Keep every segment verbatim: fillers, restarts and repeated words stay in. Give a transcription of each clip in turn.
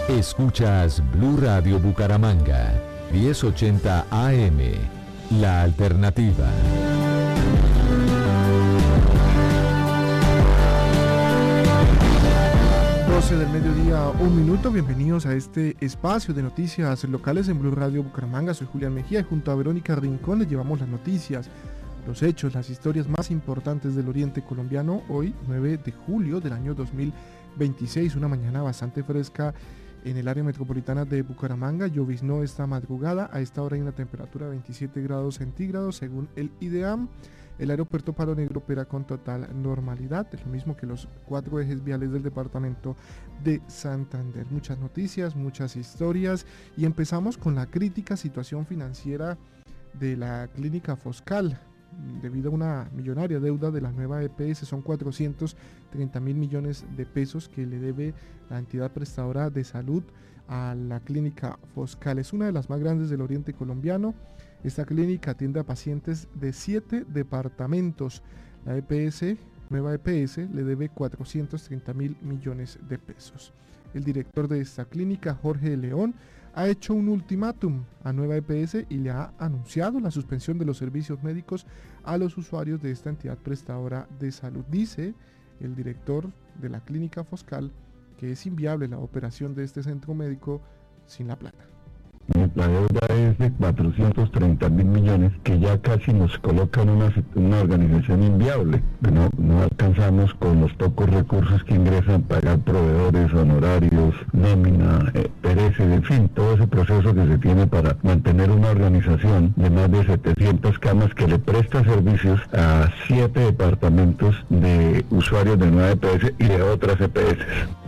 Escuchas Blue Radio Bucaramanga, diez ochenta A M, La Alternativa. doce del mediodía, un minuto. Bienvenidos a este espacio de noticias locales en Blue Radio Bucaramanga. Soy Julián Mejía y junto a Verónica Rincón les llevamos las noticias, los hechos, las historias más importantes del oriente colombiano. Hoy, nueve de julio del año dos mil veintiséis, una mañana bastante fresca en el área metropolitana de Bucaramanga. Lloviznó esta madrugada. A esta hora hay una temperatura de veintisiete grados centígrados según el IDEAM. El aeropuerto Palo Negro opera con total normalidad, es lo mismo que los cuatro ejes viales del departamento de Santander. Muchas noticias, muchas historias, y empezamos con la crítica situación financiera de la clínica Foscal. Debido a una millonaria deuda de la nueva E P S, son cuatrocientos treinta mil millones de pesos que le debe la entidad prestadora de salud a la clínica Foscal. Es una de las más grandes del oriente colombiano. Esta clínica atiende a pacientes de siete departamentos. La E P S, nueva E P S, le debe cuatrocientos treinta mil millones de pesos. El director de esta clínica, Jorge León, ha hecho un ultimátum a nueva E P S y le ha anunciado la suspensión de los servicios médicos a los usuarios de esta entidad prestadora de salud. Dice el director de la clínica Foscal que es inviable la operación de este centro médico sin la plata. La deuda es de cuatrocientos treinta mil millones, que ya casi nos coloca en una, una organización inviable. No, no alcanzamos con los pocos recursos que ingresan pagar proveedores, honorarios, nómina, eh, pereces, en fin, todo ese proceso que se tiene para mantener una organización de más de setecientas camas que le presta servicios a siete departamentos de usuarios de nueva E P S y de otras E P S.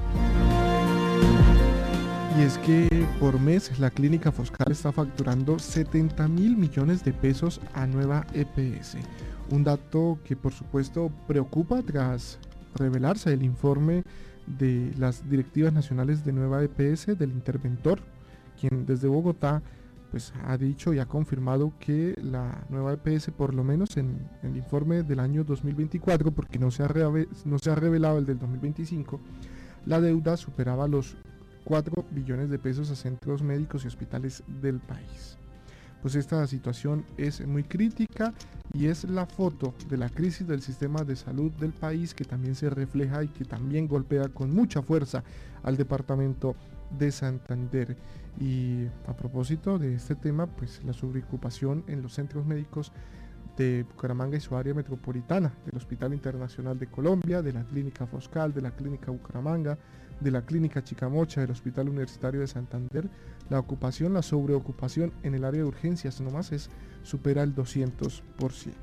Y es que por mes la clínica Foscal está facturando setenta mil millones de pesos a nueva E P S. Un dato que por supuesto preocupa tras revelarse el informe de las directivas nacionales de nueva E P S del interventor, quien desde Bogotá pues ha dicho y ha confirmado que la nueva E P S, por lo menos en, en el informe del año dos mil veinticuatro, porque no se ha, reve, no se ha revelado el del dos mil veinticinco, la deuda superaba los cuatro billones de pesos a centros médicos y hospitales del país. Pues esta situación es muy crítica y es la foto de la crisis del sistema de salud del país, que también se refleja y que también golpea con mucha fuerza al departamento de Santander. Y a propósito de este tema, pues la sobreocupación en los centros médicos de Bucaramanga y su área metropolitana, del Hospital Internacional de Colombia, de la Clínica Foscal, de la Clínica Bucaramanga, de la Clínica Chicamocha, del Hospital Universitario de Santander, la ocupación, la sobreocupación en el área de urgencias nomás es, supera el doscientos por ciento.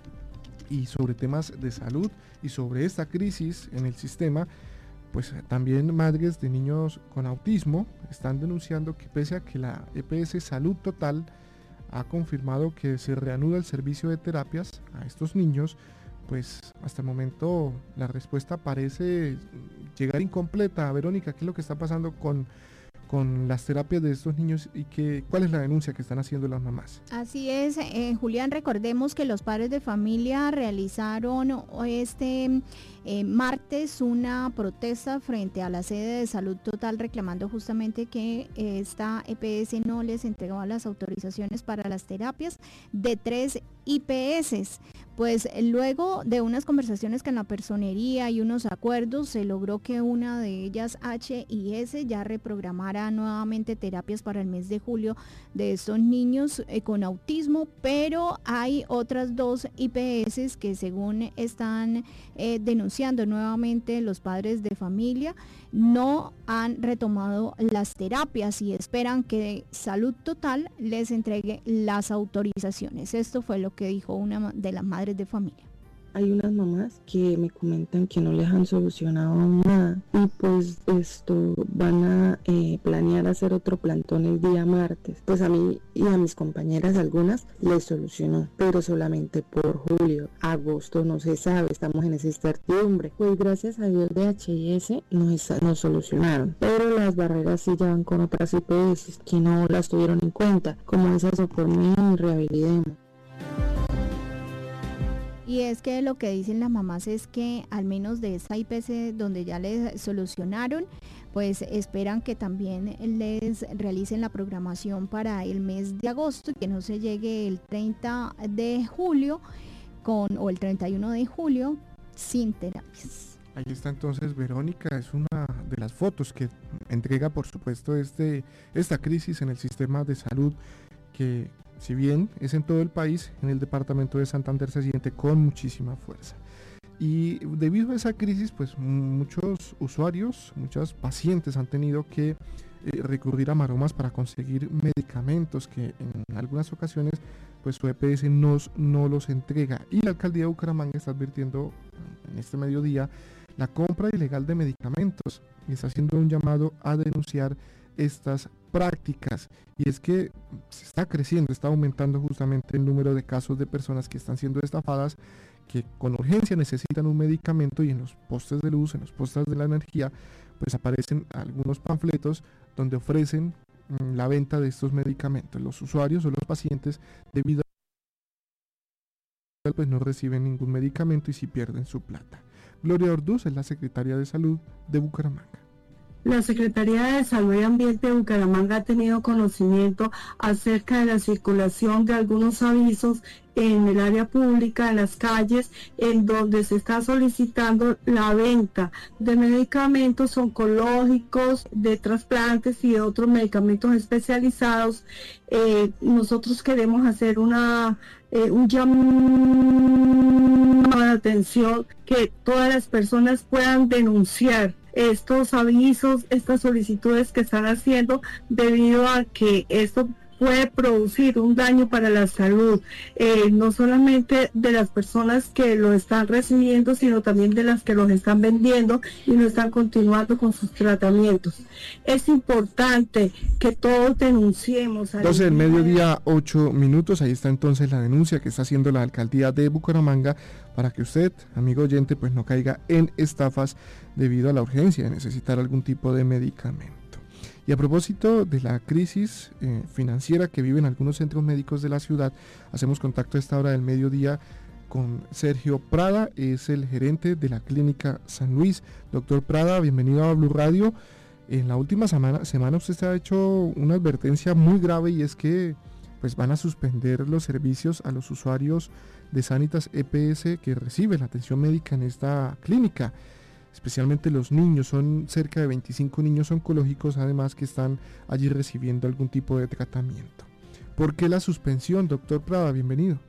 Y sobre temas de salud y sobre esta crisis en el sistema, pues también madres de niños con autismo están denunciando que pese a que la E P S Salud Total ha confirmado que se reanuda el servicio de terapias a estos niños, pues hasta el momento la respuesta parece llegar incompleta. Verónica, ¿qué es lo que está pasando con, con las terapias de estos niños y qué, cuál es la denuncia que están haciendo las mamás? Así es, eh, Julián, recordemos que los padres de familia realizaron este eh, martes una protesta frente a la sede de Salud Total reclamando justamente que eh, esta E P S no les entregaba las autorizaciones para las terapias de tres I P S. Pues luego de unas conversaciones con la personería y unos acuerdos, se logró que una de ellas, H I S, ya reprogramara nuevamente terapias para el mes de julio de estos niños eh, con autismo, pero hay otras dos I P S que según están eh, denunciando nuevamente los padres de familia, no han retomado las terapias y esperan que Salud Total les entregue las autorizaciones. Esto fue lo que dijo una de las madres de familia. Hay unas mamás que me comentan que no les han solucionado nada y pues esto van a eh, planear hacer otro plantón el día martes. Pues a mí y a mis compañeras algunas les solucionó, pero solamente por julio, agosto no se sabe, estamos en esa incertidumbre. Pues gracias a Dios de H I S nos, nos solucionaron, pero las barreras sí ya van con otras I P S que no las tuvieron en cuenta, como esas Socormía y Rehabilidemos. Y es que lo que dicen las mamás es que al menos de esa I P S donde ya les solucionaron, pues esperan que también les realicen la programación para el mes de agosto y que no se llegue el treinta de julio con, o el treinta y uno de julio sin terapias. Ahí está entonces Verónica, es una de las fotos que entrega por supuesto este, esta crisis en el sistema de salud que, si bien es en todo el país, en el departamento de Santander se siente con muchísima fuerza. Y debido a esa crisis, pues muchos usuarios, muchos pacientes han tenido que eh, recurrir a maromas para conseguir medicamentos que en algunas ocasiones pues su E P S nos, no los entrega. Y la alcaldía de Bucaramanga está advirtiendo en este mediodía la compra ilegal de medicamentos y está haciendo un llamado a denunciar estas prácticas. Y es que se está creciendo, está aumentando justamente el número de casos de personas que están siendo estafadas, que con urgencia necesitan un medicamento y en los postes de luz, en los postes de la energía, pues aparecen algunos panfletos donde ofrecen mmm, la venta de estos medicamentos. Los usuarios o los pacientes, debido a pues no reciben ningún medicamento y sí pierden su plata. Gloria Orduz es la secretaria de Salud de Bucaramanga. La Secretaría de Salud y Ambiente de Bucaramanga ha tenido conocimiento acerca de la circulación de algunos avisos en el área pública, en las calles, en donde se está solicitando la venta de medicamentos oncológicos, de trasplantes y de otros medicamentos especializados. Eh, nosotros queremos hacer una eh, un llamado de atención que todas las personas puedan denunciar estos avisos, estas solicitudes que están haciendo, debido a que esto puede producir un daño para la salud, eh, no solamente de las personas que lo están recibiendo, sino también de las que los están vendiendo y no están continuando con sus tratamientos. Es importante que todos denunciemos. Entonces, el mediodía, ocho minutos, ahí está entonces la denuncia que está haciendo la alcaldía de Bucaramanga para que usted, amigo oyente, pues no caiga en estafas debido a la urgencia de necesitar algún tipo de medicamento. Y a propósito de la crisis eh, financiera que viven algunos centros médicos de la ciudad, hacemos contacto a esta hora del mediodía con Sergio Prada, es el gerente de la Clínica San Luis. Doctor Prada, bienvenido a Blue Radio. En la última semana, semana usted ha hecho una advertencia muy grave y es que pues van a suspender los servicios a los usuarios de Sanitas E P S que reciben la atención médica en esta clínica. Especialmente los niños, son cerca de veinticinco niños oncológicos además que están allí recibiendo algún tipo de tratamiento. ¿Por qué la suspensión, doctor Prada? Bienvenido.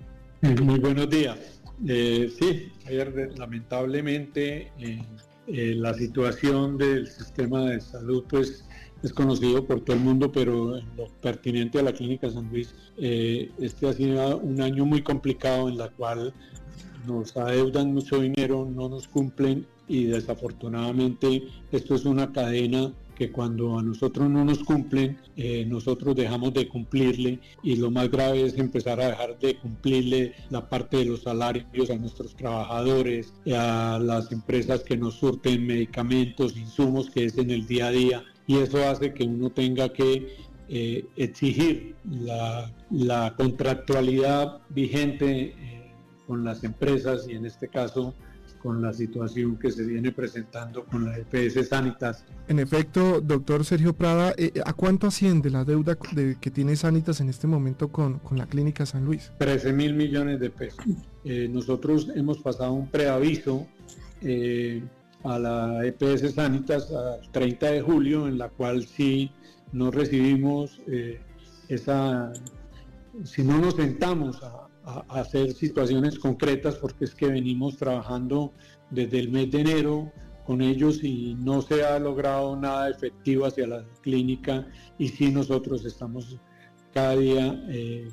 Muy buenos días. Eh, sí, ayer lamentablemente eh, eh, la situación del sistema de salud pues es conocido por todo el mundo, pero en lo pertinente a la Clínica San Luis, eh, este ha sido un año muy complicado en la cual nos adeudan mucho dinero, no nos cumplen y desafortunadamente esto es una cadena que cuando a nosotros no nos cumplen, eh, nosotros dejamos de cumplirle y lo más grave es empezar a dejar de cumplirle la parte de los salarios a nuestros trabajadores, a las empresas que nos surten medicamentos, insumos, que es en el día a día, y eso hace que uno tenga que eh, exigir la, la contractualidad vigente eh, con las empresas y en este caso con la situación que se viene presentando con la E P S Sanitas. En efecto, doctor Sergio Prada, eh, ¿a cuánto asciende la deuda de, que tiene Sanitas en este momento con, con la Clínica San Luis? trece mil millones de pesos. Eh, nosotros hemos pasado un preaviso eh, a la E P S Sanitas al treinta de julio, en la cual si no recibimos eh, esa, si no nos sentamos a a hacer situaciones concretas, porque es que venimos trabajando desde el mes de enero con ellos y no se ha logrado nada efectivo hacia la clínica y sí nosotros estamos cada día eh,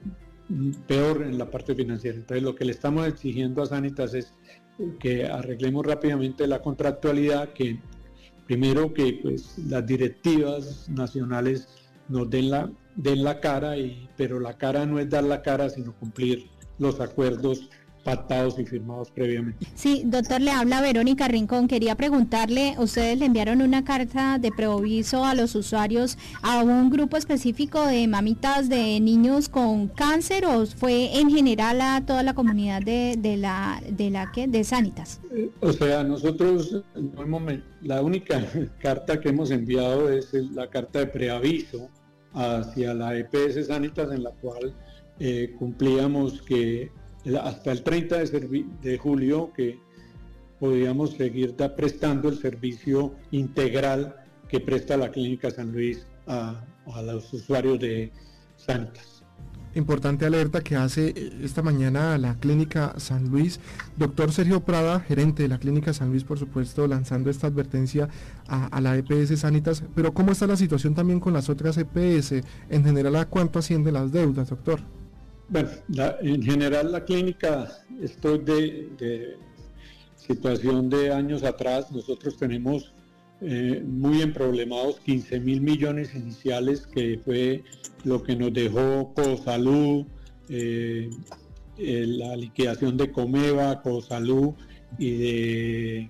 peor en la parte financiera. Entonces lo que le estamos exigiendo a Sanitas es que arreglemos rápidamente la contractualidad, que primero que pues las directivas nacionales nos den la den la cara, y, pero la cara no es dar la cara, sino cumplir los acuerdos pactados y firmados previamente. Sí, doctor, le habla Verónica Rincón. Quería preguntarle, ustedes le enviaron una carta de preaviso a los usuarios a un grupo específico de mamitas de niños con cáncer, o fue en general a toda la comunidad de, de la de la que de Sanitas? Eh, o sea, nosotros no hemos, la única carta que hemos enviado es la carta de preaviso hacia la E P S Sanitas, en la cual eh, cumplíamos que hasta el treinta de, servi- de julio que podíamos seguir da- prestando el servicio integral que presta la Clínica San Luis a, a los usuarios de Sanitas. Importante alerta que hace esta mañana la Clínica San Luis. Doctor Sergio Prada, gerente de la Clínica San Luis, por supuesto, lanzando esta advertencia a, a la E P S Sanitas. Pero ¿cómo está la situación también con las otras E P S? En general, ¿a cuánto ascienden las deudas, doctor? Bueno, la, en general la clínica, estoy de, de situación de años atrás, nosotros tenemos eh, muy emproblemados quince mil millones iniciales, que fue lo que nos dejó Cosalud, eh, eh, la liquidación de Comeva, Cosalud y de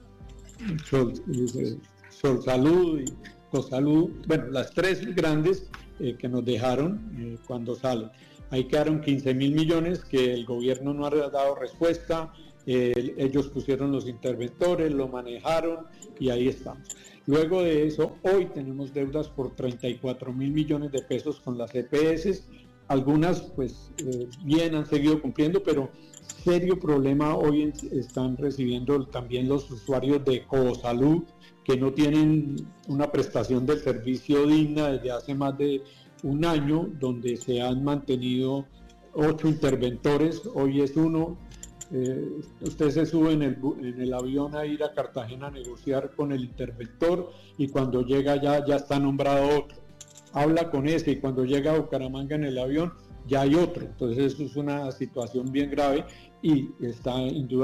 Sol, eh, Sol Salud y Cosalud, bueno, las tres grandes eh, que nos dejaron eh, cuando salen. Ahí quedaron quince mil millones que el gobierno no ha dado respuesta, eh, ellos pusieron los interventores, lo manejaron y ahí estamos. Luego de eso, hoy tenemos deudas por treinta y cuatro mil millones de pesos con las E P S, algunas pues eh, bien han seguido cumpliendo, pero serio problema hoy en, están recibiendo también los usuarios de Cosalud, que no tienen una prestación del servicio digna desde hace más de un año, donde se han mantenido ocho interventores, hoy es uno. Eh, usted se sube en el, en el avión a ir a Cartagena a negociar con el interventor y cuando llega ya, ya está nombrado otro. Habla con ese y cuando llega a Bucaramanga en el avión ya hay otro. Entonces eso es una situación bien grave y está indudablemente